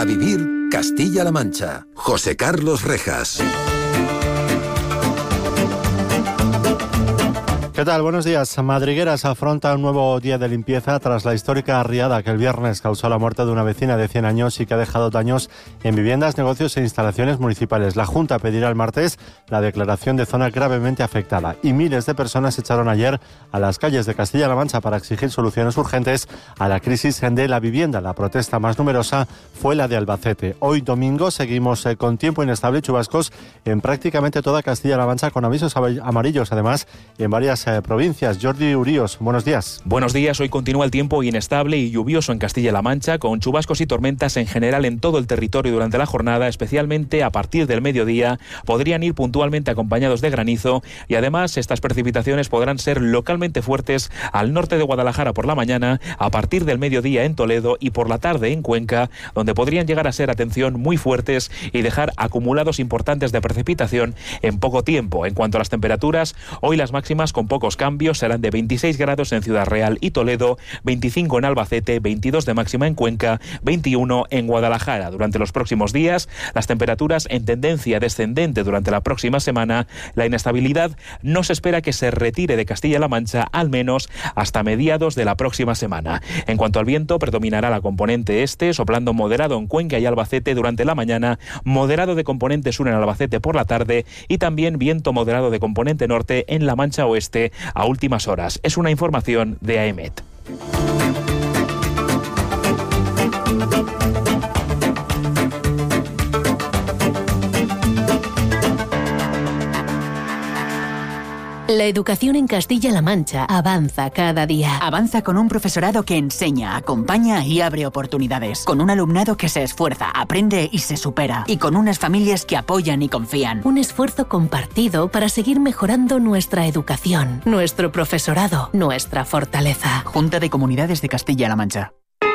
vivir Castilla-La Mancha. José Carlos Rejas. ¿Qué tal? Buenos días. Madrigueras afronta un nuevo día de limpieza tras la histórica riada que el viernes causó la muerte de una vecina de 100 años y que ha dejado daños en viviendas, negocios e instalaciones municipales. La Junta pedirá el martes la declaración de zona gravemente afectada y miles de personas se echaron ayer a las calles de Castilla-La Mancha para exigir soluciones urgentes a la crisis de la vivienda. La protesta más numerosa fue la de Albacete. Hoy domingo seguimos con tiempo inestable y chubascos en prácticamente toda Castilla-La Mancha con avisos amarillos, además en varias provincias. Jordi Uríos, buenos días. Buenos días. Hoy continúa el tiempo inestable y lluvioso en Castilla-La Mancha, con chubascos y tormentas en general en todo el territorio durante la jornada, especialmente a partir del mediodía. Podrían ir puntualmente acompañados de granizo y además estas precipitaciones podrán ser localmente fuertes al norte de Guadalajara por la mañana, a partir del mediodía en Toledo y por la tarde en Cuenca, donde podrían llegar a ser, atención, muy fuertes y dejar acumulados importantes de precipitación en poco tiempo. En cuanto a las temperaturas, hoy las máximas con pocos cambios serán de 26 grados en Ciudad Real y Toledo, 25 en Albacete, 22 de máxima en Cuenca, 21 en Guadalajara. Durante los próximos días, las temperaturas en tendencia descendente durante la próxima semana. La inestabilidad no se espera que se retire de Castilla-La Mancha, al menos hasta mediados de la próxima semana. En cuanto al viento, predominará la componente este, soplando moderado en Cuenca y Albacete durante la mañana, moderado de componente sur en Albacete por la tarde y también viento moderado de componente norte en la Mancha Oeste a últimas horas. Es una información de AEMET. La educación en Castilla-La Mancha avanza cada día. Avanza con un profesorado que enseña, acompaña y abre oportunidades. Con un alumnado que se esfuerza, aprende y se supera. Y con unas familias que apoyan y confían. Un esfuerzo compartido para seguir mejorando nuestra educación, nuestro profesorado, nuestra fortaleza. Junta de Comunidades de Castilla-La Mancha.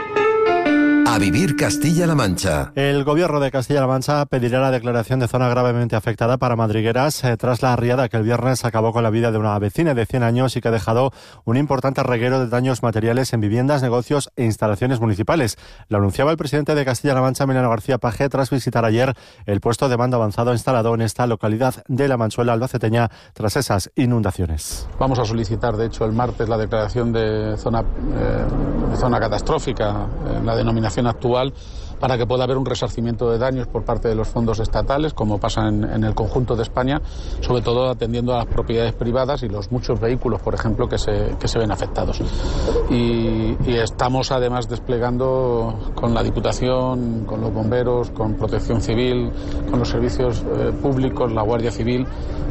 A vivir Castilla-La Mancha. El gobierno de Castilla-La Mancha pedirá la declaración de zona gravemente afectada para Madrigueras tras la riada que el viernes acabó con la vida de una vecina de 100 años y que ha dejado un importante reguero de daños materiales en viviendas, negocios e instalaciones municipales. Lo anunciaba el presidente de Castilla-La Mancha, Emiliano García Paje, tras visitar ayer el puesto de mando avanzado instalado en esta localidad de La Manchuela albaceteña tras esas inundaciones. Vamos a solicitar, de hecho, el martes la declaración de zona catastrófica, la denominación actual, para que pueda haber un resarcimiento de daños por parte de los fondos estatales, como pasa en el conjunto de España, sobre todo atendiendo a las propiedades privadas y los muchos vehículos, por ejemplo, que se ven afectados. Y estamos además desplegando con la Diputación, con los bomberos, con Protección Civil, con los servicios públicos, la Guardia Civil,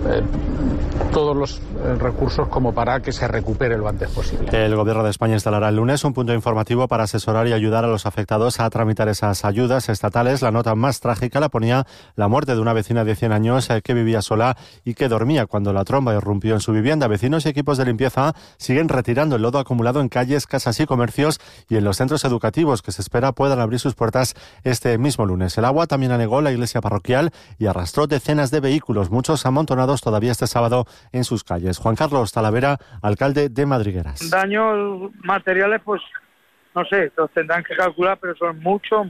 todos los recursos como para que se recupere lo antes posible. El Gobierno de España instalará el lunes un punto informativo para asesorar y ayudar a los afectados a tramitar esas ayudas estatales. La nota más trágica la ponía la muerte de una vecina de 100 años que vivía sola y que dormía cuando la tromba irrumpió en su vivienda. Vecinos y equipos de limpieza siguen retirando el lodo acumulado en calles, casas y comercios y en los centros educativos que se espera puedan abrir sus puertas este mismo lunes. El agua también anegó la iglesia parroquial y arrastró decenas de vehículos, muchos amontonados todavía este sábado en sus calles. Juan Carlos Talavera, alcalde de Madrigueras. Daños materiales, pues no sé, los tendrán que calcular, pero son muchos.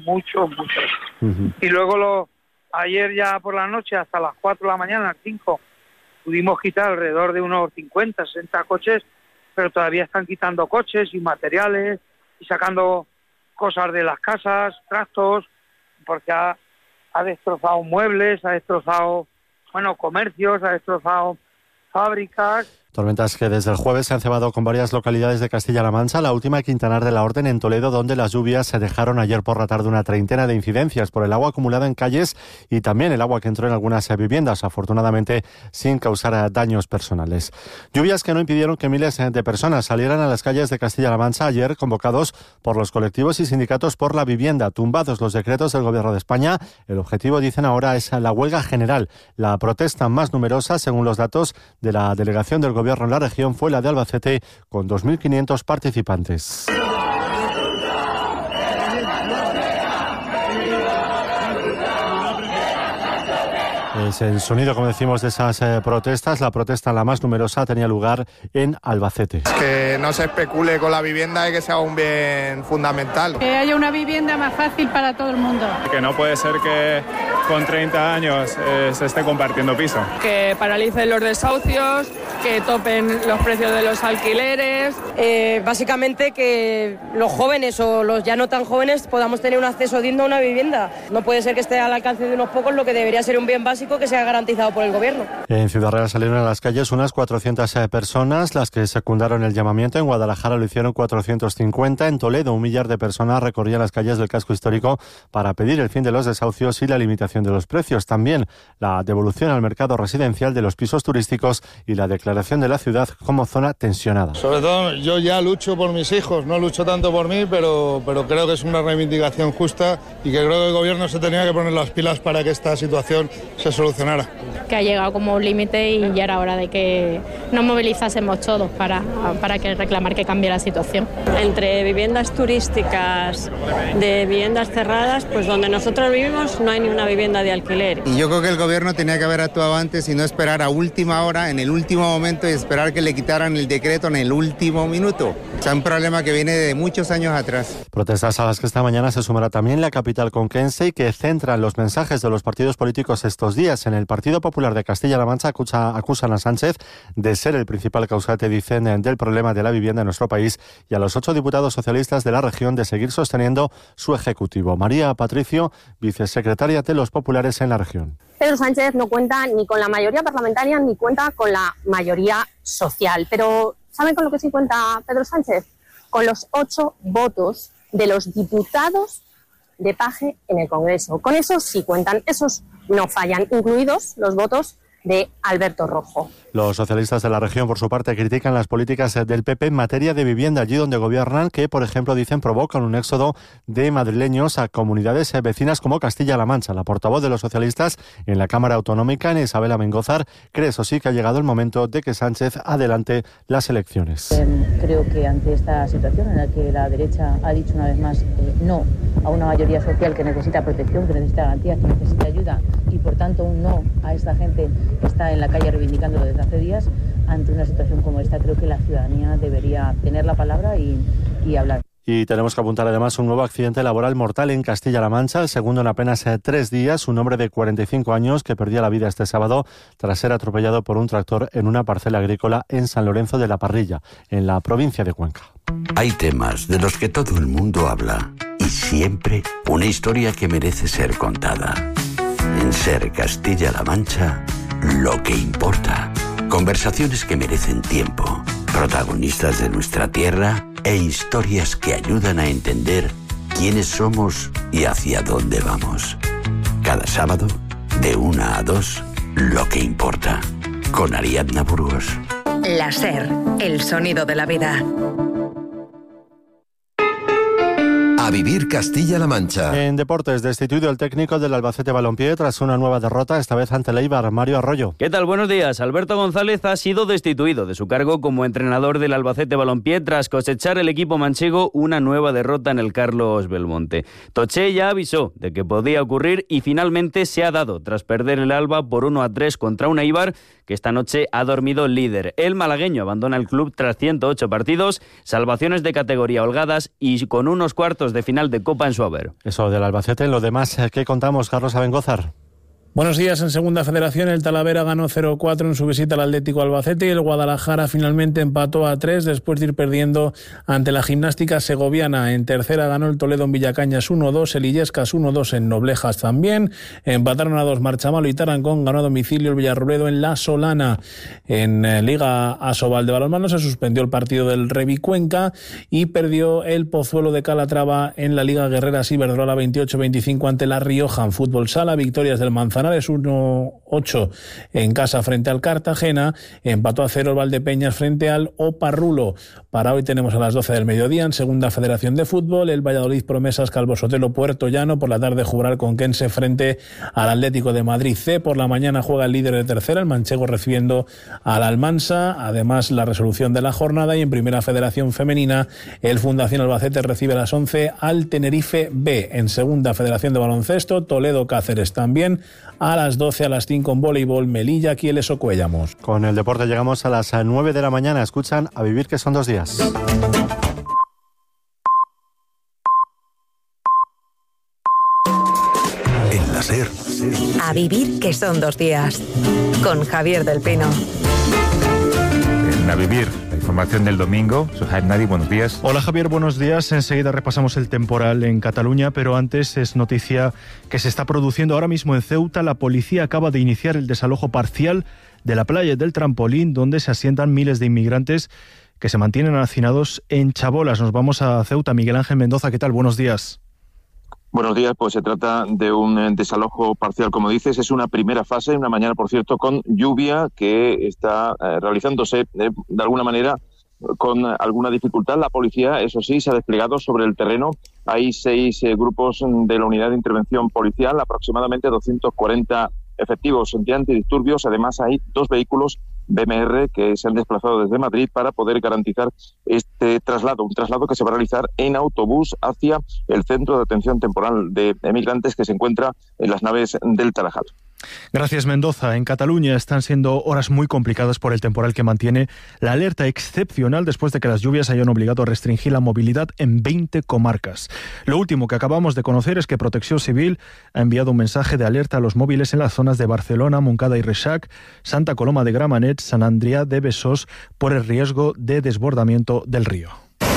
Y luego ayer ya por la noche, hasta las 4 de la mañana, las 5, pudimos quitar alrededor de unos 50, 60 coches, pero todavía están quitando coches y materiales y sacando cosas de las casas, trastos, porque ha destrozado muebles, ha destrozado, comercios, ha destrozado fábricas. Tormentas que desde el jueves se han cebado con varias localidades de Castilla-La Mancha, la última Quintanar de la Orden en Toledo, donde las lluvias se dejaron ayer por la tarde una treintena de incidencias por el agua acumulada en calles y también el agua que entró en algunas viviendas, afortunadamente sin causar daños personales. Lluvias que no impidieron que miles de personas salieran a las calles de Castilla-La Mancha ayer, convocados por los colectivos y sindicatos por la vivienda. Tumbados los decretos del Gobierno de España, el objetivo, dicen ahora, es la huelga general. La protesta más numerosa, según los datos de la delegación del Gobierno en la región, fue la de Albacete, con 2.500 participantes. Es el sonido, como decimos, de esas protestas. La protesta, la más numerosa, tenía lugar en Albacete. Que no se especule con la vivienda y que sea un bien fundamental. Que haya una vivienda más fácil para todo el mundo. Que no puede ser que con 30 años se esté compartiendo piso. Que paralicen los desahucios, que topen los precios de los alquileres. Básicamente que los jóvenes o los ya no tan jóvenes podamos tener un acceso digno a una vivienda. No puede ser que esté al alcance de unos pocos lo que debería ser un bien básico que sea garantizado por el gobierno. En Ciudad Real salieron a las calles unas 400 personas, las que secundaron el llamamiento. En Guadalajara lo hicieron 450. En Toledo, 1 millar de personas recorrían las calles del casco histórico para pedir el fin de los desahucios y la limitación de los precios. También la devolución al mercado residencial de los pisos turísticos y la declaración de la ciudad como zona tensionada. Sobre todo yo ya lucho por mis hijos, no lucho tanto por mí, pero creo que es una reivindicación justa y que creo que el gobierno se tenía que poner las pilas para que esta situación se solucionara. Que ha llegado como un límite y ya era hora de que nos movilizásemos todos para que reclamar que cambie la situación. Entre viviendas turísticas, de viviendas cerradas, pues donde nosotros vivimos no hay ni una vivienda de alquiler. Y yo creo que el gobierno tenía que haber actuado antes y no esperar a última hora, en el último momento, y esperar que le quitaran el decreto en el último minuto. O sea, un problema que viene de muchos años atrás. Protestas a las que esta mañana se sumará también la capital conquense y que centran los mensajes de los partidos políticos estos días. En el Partido Popular de Castilla-La Mancha acusan a Sánchez de ser el principal causante, dicen, del problema de la vivienda en nuestro país, y a los 8 diputados socialistas de la región de seguir sosteniendo su ejecutivo. María Patricio, vicesecretaria de los populares en la región. Pedro Sánchez no cuenta ni con la mayoría parlamentaria ni cuenta con la mayoría social. Pero ¿saben con lo que sí cuenta Pedro Sánchez? Con los 8 votos de los diputados de Paje en el Congreso. Con esos sí cuentan, esos no fallan, incluidos los votos de Alberto Rojo. Los socialistas de la región, por su parte, critican las políticas del PP en materia de vivienda allí donde gobiernan, que, por ejemplo, dicen provocan un éxodo de madrileños a comunidades vecinas como Castilla-La Mancha. La portavoz de los socialistas en la Cámara Autonómica, Isabela Mengozar, cree, eso sí, que ha llegado el momento de que Sánchez adelante las elecciones. Creo que ante esta situación en la que la derecha ha dicho una vez más no a una mayoría social que necesita protección, que necesita garantías, que necesita ayuda, y por tanto un no a esta gente que está en la calle reivindicándolo desde hace días, ante una situación como esta creo que la ciudadanía debería tener la palabra y hablar. Y tenemos que apuntar además un nuevo accidente laboral mortal en Castilla-La Mancha, el segundo en apenas 3 días. Un hombre de 45 años que perdía la vida este sábado tras ser atropellado por un tractor en una parcela agrícola en San Lorenzo de la Parrilla, en la provincia de Cuenca. Hay temas de los que todo el mundo habla y siempre una historia que merece ser contada. En Ser Castilla-La Mancha, lo que importa. Conversaciones que merecen tiempo. Protagonistas de nuestra tierra e historias que ayudan a entender quiénes somos y hacia dónde vamos. Cada sábado, de 1 a 2, lo que importa. Con Ariadna Burgos. La Ser, el sonido de la vida. A vivir Castilla-La Mancha. En deportes, destituido el técnico del Albacete Balompié tras una nueva derrota, esta vez ante el Eibar. Mario Arroyo. ¿Qué tal? Buenos días. Alberto González ha sido destituido de su cargo como entrenador del Albacete Balompié tras cosechar el equipo manchego una nueva derrota en el Carlos Belmonte. Toché ya avisó de que podía ocurrir y finalmente se ha dado tras perder el Alba por 1-3 contra un Eibar que esta noche ha dormido líder. El malagueño abandona el club tras 108 partidos, salvaciones de categoría holgadas y con unos cuartos de final de Copa en su haber. Eso del Albacete. En lo demás, ¿qué contamos, Carlos Abengózar? Buenos días. En Segunda Federación, el Talavera ganó 0-4 en su visita al Atlético Albacete y el Guadalajara finalmente empató a 3 después de ir perdiendo ante la Gimnástica Segoviana. En Tercera ganó el Toledo en Villacañas 1-2, el Illescas 1-2 en Noblejas también. Empataron a 2 Marchamalo y Tarancón, ganó a domicilio el Villarrobledo en La Solana. En Liga Asobal de balonmano se suspendió el partido del Revicuenca y perdió el Pozuelo de Calatrava en la Liga Guerreras Iberdrola 28-25 ante la Rioja. En fútbol sala, victorias del Manzanares 1-8 en casa frente al Cartagena, empató a 0 el Valdepeñas frente al Oparrulo. Para hoy tenemos a las 12 del mediodía en Segunda Federación de Fútbol el Valladolid Promesas Calvo Sotelo Puerto Llano, por la tarde jugará el Conquense frente al Atlético de Madrid C, por la mañana juega el líder de Tercera, el manchego, recibiendo al Almansa, además la resolución de la jornada, y en Primera Federación Femenina el Fundación Albacete recibe a las 11 al Tenerife B. En Segunda Federación de Baloncesto, Toledo Cáceres también A las 12, a las 5 en voleibol, Melilla, Kieles o Cuellamos. Con el deporte llegamos a las 9 de la mañana. Escuchan A Vivir, que son 2 días. En la SER. A Vivir, que son 2 días. Con Javier del Pino. En A Vivir, la información del domingo. Soy Jaime Nadi, buenos días. Hola Javier, buenos días. Enseguida repasamos el temporal en Cataluña, pero antes es noticia que se está produciendo ahora mismo en Ceuta. La policía acaba de iniciar el desalojo parcial de la playa del Trampolín, donde se asientan miles de inmigrantes que se mantienen hacinados en chabolas. Nos vamos a Ceuta. Miguel Ángel Mendoza, ¿qué tal? Buenos días. Buenos días, pues se trata de un desalojo parcial, como dices, es una primera fase, una mañana, por cierto, con lluvia que está realizándose de alguna manera con alguna dificultad. La policía, eso sí, se ha desplegado sobre el terreno. Hay 6 grupos de la unidad de intervención policial, aproximadamente 240 efectivos de antidisturbios. Además, hay 2 vehículos BMR que se han desplazado desde Madrid para poder garantizar este traslado, un traslado que se va a realizar en autobús hacia el centro de atención temporal de emigrantes que se encuentra en las naves del Tarajal. Gracias, Mendoza. En Cataluña están siendo horas muy complicadas por el temporal que mantiene la alerta excepcional después de que las lluvias hayan obligado a restringir la movilidad en 20 comarcas. Lo último que acabamos de conocer es que Protección Civil ha enviado un mensaje de alerta a los móviles en las zonas de Barcelona, Montcada y Reixac, Santa Coloma de Gramenet, Sant Adrià de Besòs por el riesgo de desbordamiento del río.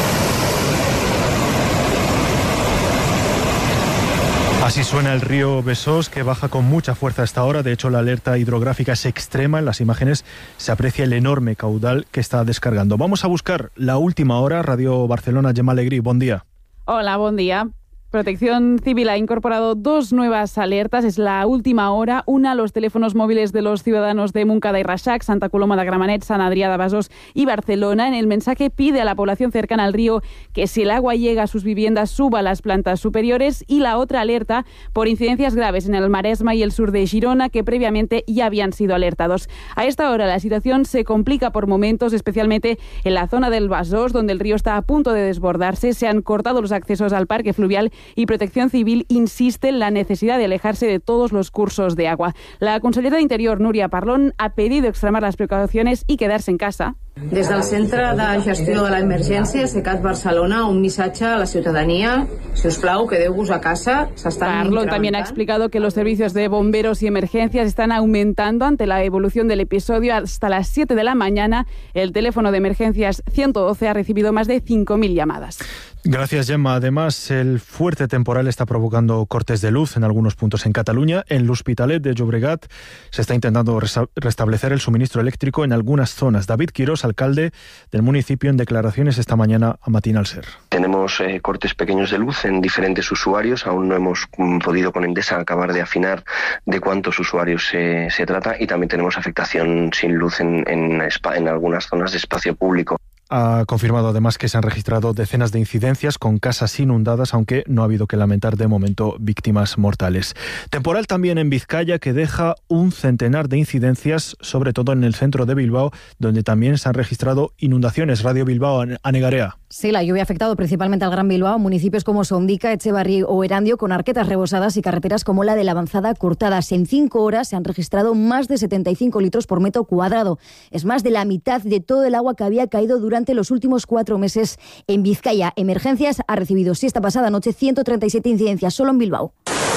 Así suena el río Besòs, que baja con mucha fuerza a esta hora. De hecho, la alerta hidrográfica es extrema. En las imágenes se aprecia el enorme caudal que está descargando. Vamos a buscar la última hora. Radio Barcelona, Gemma Alegrí, buen día. Hola, buen día. Protección Civil ha incorporado 2 nuevas alertas. Es la última hora. Una a los teléfonos móviles de los ciudadanos de Montcada y Reixac, Santa Coloma de Gramenet, Sant Adrià de Besòs y Barcelona. En el mensaje pide a la población cercana al río que si el agua llega a sus viviendas suba a las plantas superiores. Y la otra alerta por incidencias graves en el Maresma y el sur de Girona, que previamente ya habían sido alertados. A esta hora la situación se complica por momentos, especialmente en la zona del Besòs, donde el río está a punto de desbordarse. Se han cortado los accesos al parque fluvial y Protección Civil insiste en la necesidad de alejarse de todos los cursos de agua. La consellera de Interior, Núria Parlon, ha pedido extremar las precauciones y quedarse en casa. Des del Centre de Gestió de l'Emergència, CECAT Barcelona, un missatge a la ciutadania. Si us plau, quedeu-vos a casa. Parlon también ha explicado que los servicios de bomberos y emergencias están aumentando ante la evolución del episodio. Hasta las 7 de la mañana, el teléfono de emergencias 112 ha recibido más de 5.000 llamadas. Gracias, Gemma. Además, el fuerte temporal está provocando cortes de luz en algunos puntos en Cataluña. En l'Hospitalet de Llobregat se está intentando restablecer el suministro eléctrico en algunas zonas. David Quirós, alcalde del municipio, en declaraciones esta mañana a Matinal Ser. Tenemos cortes pequeños de luz en diferentes usuarios. Aún no hemos podido con Endesa acabar de afinar de cuántos usuarios se trata, y también tenemos afectación sin luz en algunas zonas de espacio público. Ha confirmado además que se han registrado decenas de incidencias con casas inundadas, aunque no ha habido que lamentar de momento víctimas mortales. Temporal también en Vizcaya, que deja un centenar de incidencias, sobre todo en el centro de Bilbao, donde también se han registrado inundaciones. Radio Bilbao, Anegarea. Sí, la lluvia ha afectado principalmente al Gran Bilbao, municipios como Sondica, Echevarri o Erandio, con arquetas rebosadas y carreteras como la de la Avanzada cortadas. En 5 horas se han registrado más de 75 litros por metro cuadrado. Es más de la mitad de todo el agua que había caído durante los últimos 4 meses en Vizcaya. Emergencias ha recibido esta pasada noche 137 incidencias solo en Bilbao.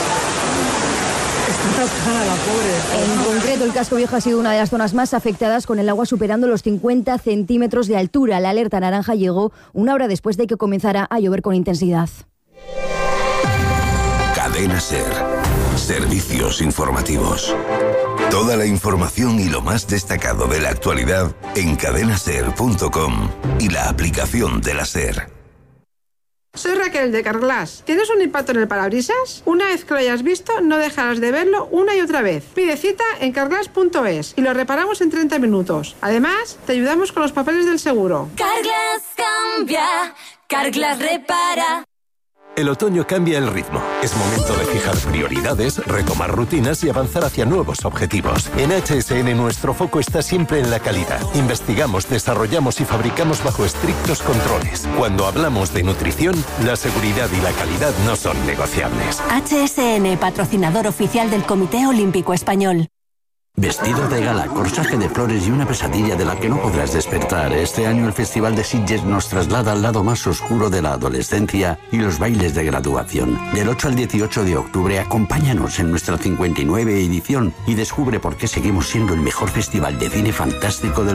En concreto, el casco viejo ha sido una de las zonas más afectadas, con el agua superando los 50 centímetros de altura. La alerta naranja llegó 1 hora después de que comenzara a llover con intensidad. Cadena SER. Servicios informativos. Toda la información y lo más destacado de la actualidad en cadenaser.com y la aplicación de la SER. Soy Raquel de Carglass. ¿Tienes un impacto en el parabrisas? Una vez que lo hayas visto, no dejarás de verlo una y otra vez. Pide cita en carglass.es y lo reparamos en 30 minutos. Además, te ayudamos con los papeles del seguro. Carglass cambia, Carglass repara. El otoño cambia el ritmo. Es momento de fijar prioridades, retomar rutinas y avanzar hacia nuevos objetivos. En HSN nuestro foco está siempre en la calidad. Investigamos, desarrollamos y fabricamos bajo estrictos controles. Cuando hablamos de nutrición, la seguridad y la calidad no son negociables. HSN, patrocinador oficial del Comité Olímpico Español. Vestido de gala, corsaje de flores y una pesadilla de la que no podrás despertar. Este año el Festival de Sitges nos traslada al lado más oscuro de la adolescencia y los bailes de graduación. Del 8 al 18 de octubre, acompáñanos en nuestra 59 edición y descubre por qué seguimos siendo el mejor festival de cine fantástico del